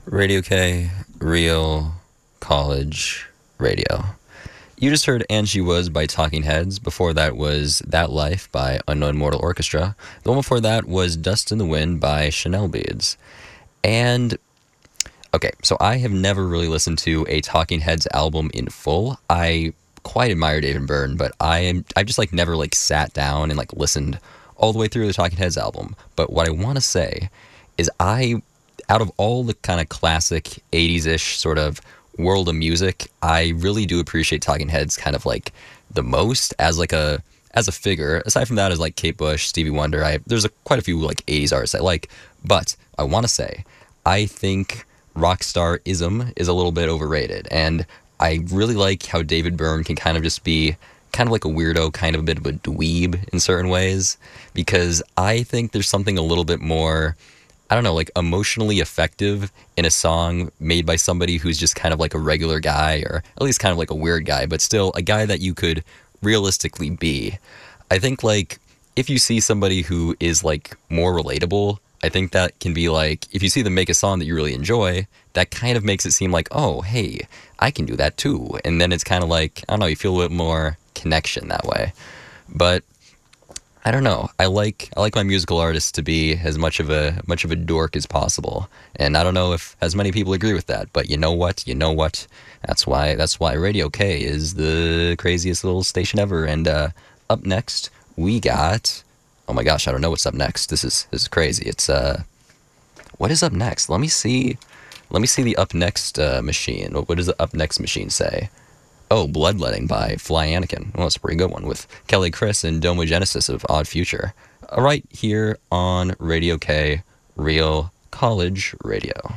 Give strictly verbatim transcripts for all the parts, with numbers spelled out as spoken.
Radio K, Real College Radio. You just heard Angie Was by Talking Heads. Before that was That Life by Unknown Mortal Orchestra. The one before that was Dust in the Wind by Chanel Beads. And, okay, so I have never really listened to a Talking Heads album in full. I quite admire David Byrne, but I am I've just like never like sat down and like listened all the way through the Talking Heads album. But what I want to say is I, out of all the kind of classic eighties-ish sort of world of music, I really do appreciate Talking Heads kind of like the most as like a as a figure. Aside from that, as like Kate Bush, Stevie Wonder, I there's a, quite a few like eighties artists I like. But I want to say I think rockstar-ism is a little bit overrated, and I really like how David Byrne can kind of just be kind of like a weirdo, kind of a bit of a dweeb in certain ways, because I think there's something a little bit more, I don't know, like emotionally effective in a song made by somebody who's just kind of like a regular guy, or at least kind of like a weird guy, but still a guy that you could realistically be. I think like if you see somebody who is like more relatable, I think that can be like, if you see them make a song that you really enjoy, that kind of makes it seem like, oh, hey, I can do that too. And then it's kind of like, I don't know, you feel a bit more connection that way. But I don't know. I like I like my musical artists to be as much of a much of a dork as possible. And I don't know if as many people agree with that, but you know what? You know what? That's why that's why Radio K is the craziest little station ever. And uh, up next, we got, oh my gosh, I don't know what's up next. This is this is crazy. It's uh what is up next? Let me see. Let me see the up next uh, machine. What, what does the up next machine say? Oh, Bloodletting by Fly Anakin. Well, that's a pretty good one, with Kelly Chris and Domo Genesis of Odd Future. Uh, right here on Radio K, Real College Radio.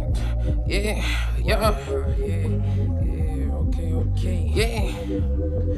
Yeah, yeah, yeah, yeah, okay, okay, yeah.